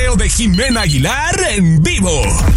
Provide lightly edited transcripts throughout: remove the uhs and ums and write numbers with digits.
video de Jimena Aguilar en vivo.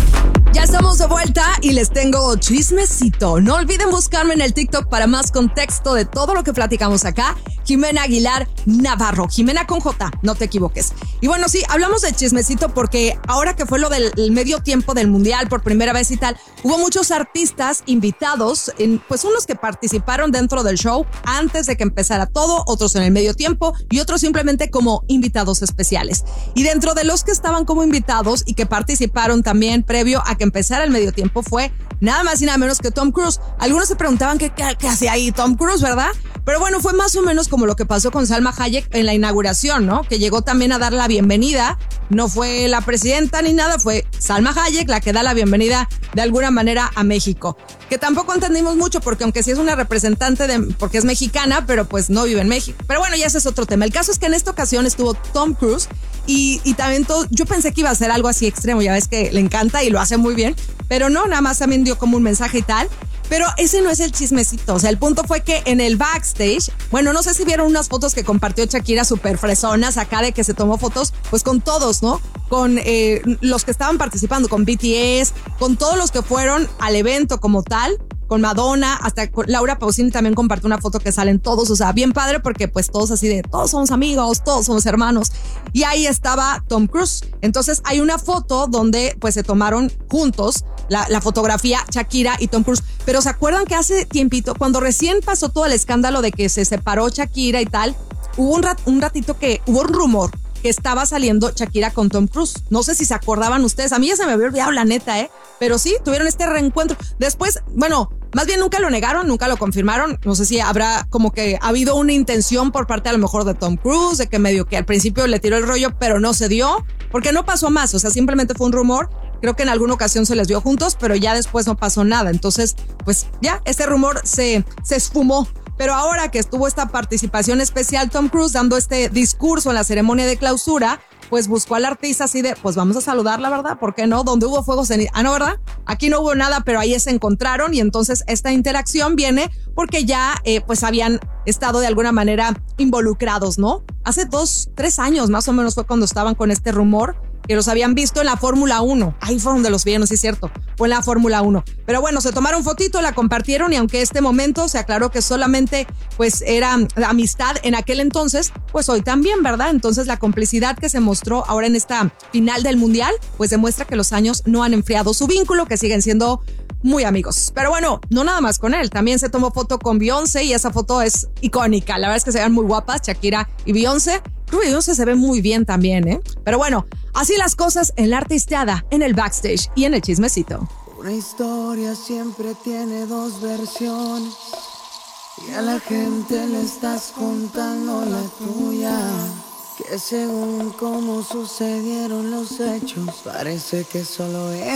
Ya estamos de vuelta y les tengo chismecito. No olviden buscarme en el TikTok para más contexto de todo lo que platicamos acá. Jimena Aguilar Navarro. Jimena con J, no te equivoques. Y bueno, sí, hablamos de chismecito porque ahora que fue lo del medio tiempo del Mundial por primera vez y tal, hubo muchos artistas invitados, pues unos que participaron dentro del show antes de que empezara todo, otros en el medio tiempo y otros simplemente como invitados especiales. Y dentro de los que estaban como invitados y que participaron también previo a que empezara el medio tiempo fue nada más y nada menos que Tom Cruise. Algunos se preguntaban qué hacía ahí Tom Cruise, ¿verdad? Pero bueno, fue más o menos como lo que pasó con Salma Hayek en la inauguración, ¿no? Que llegó también a dar la bienvenida. No fue la presidenta ni nada, fue Salma Hayek la que da la bienvenida de alguna manera a México. Que tampoco entendimos mucho porque aunque sí es una representante porque es mexicana, pero pues no vive en México. Pero bueno, ya ese es otro tema. El caso es que en esta ocasión estuvo Tom Cruise y también yo pensé que iba a ser algo así extremo, ya ves que le encanta y lo hace muy bien, pero no, nada más también dio como un mensaje y tal. Pero ese no es el chismecito, o sea, el punto fue que en el backstage, bueno, no sé si vieron unas fotos que compartió Shakira súper fresonas acá de que se tomó fotos, pues con todos, ¿no? Con los que estaban participando, con BTS, con todos los que fueron al evento como tal, con Madonna, hasta con Laura Pausini también compartió una foto que salen todos, o sea, bien padre porque pues todos así de, todos somos amigos, todos somos hermanos. Y ahí estaba Tom Cruise. Entonces hay una foto donde pues se tomaron juntos la fotografía Shakira y Tom Cruise. Pero ¿se acuerdan que hace tiempito, cuando recién pasó todo el escándalo de que se separó Shakira y tal, hubo un ratito que hubo un rumor que estaba saliendo Shakira con Tom Cruise? No sé si se acordaban ustedes, a mí ya se me había olvidado la neta, pero sí, tuvieron este reencuentro. Después, bueno, más bien nunca lo negaron, nunca lo confirmaron. No sé si habrá como que ha habido una intención por parte a lo mejor de Tom Cruise, de que medio que al principio le tiró el rollo, pero no se dio, porque no pasó más, o sea, simplemente fue un rumor. Creo que en alguna ocasión se les vio juntos, pero ya después no pasó nada. Entonces, pues ya, este rumor se esfumó. Pero ahora que estuvo esta participación especial, Tom Cruise dando este discurso en la ceremonia de clausura, pues buscó al artista así de, pues vamos a saludarla, ¿verdad? ¿Por qué no? Donde hubo fuego ceniza. Ah, no, ¿verdad? Aquí no hubo nada, pero ahí se encontraron y entonces esta interacción viene porque ya pues habían estado de alguna manera involucrados, ¿no? Hace 2-3 años más o menos fue cuando estaban con este rumor, que los habían visto en la Fórmula 1. Ahí fue donde los vieron, sí es cierto, fue en la Fórmula 1. Pero bueno, se tomaron fotito, la compartieron y aunque este momento se aclaró que solamente pues era amistad en aquel entonces, pues hoy también, ¿verdad? Entonces la complicidad que se mostró ahora en esta final del Mundial, pues demuestra que los años no han enfriado su vínculo, que siguen siendo muy amigos. Pero bueno, no nada más con él, también se tomó foto con Beyoncé y esa foto es icónica. La verdad es que se ven muy guapas, Shakira y Beyoncé. Creo que Beyoncé se ve muy bien también, Pero bueno, así las cosas en la artisteada, en el backstage y en el chismecito. Una historia siempre tiene dos versiones y a la gente le estás contando la tuya. Que según cómo sucedieron los hechos, parece que solo es